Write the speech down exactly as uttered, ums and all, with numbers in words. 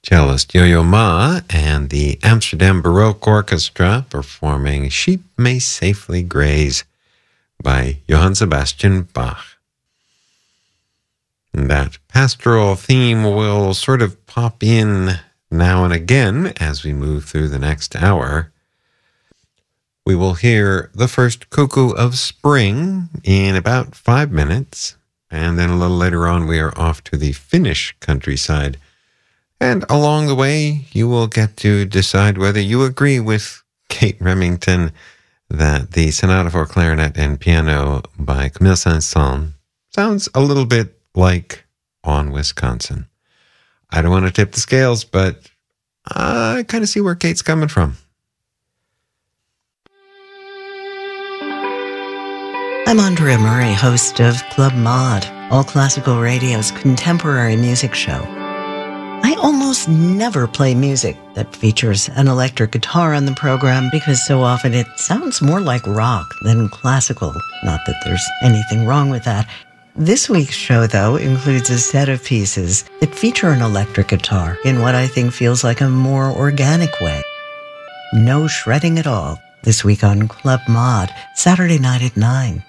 Cellist Yo-Yo Ma and the Amsterdam Baroque Orchestra performing Sheep May Safely Graze by Johann Sebastian Bach. That pastoral theme will sort of pop in now and again as we move through the next hour. We will hear the first cuckoo of spring in about five minutes, and then a little later on we are off to the Finnish countryside. And along the way, you will get to decide whether you agree with Kate Remington that the Sonata for Clarinet and Piano by Camille Saint-Saëns sounds a little bit like On Wisconsin. I don't want to tip the scales, but I kind of see where Kate's coming from. I'm Andrea Murray, host of Club Mod, All Classical Radio's contemporary music show. I almost never play music that features an electric guitar on the program because so often it sounds more like rock than classical. Not that there's anything wrong with that. This week's show, though, includes a set of pieces that feature an electric guitar in what I think feels like a more organic way. No shredding at all this week on Club Mod, Saturday night at nine.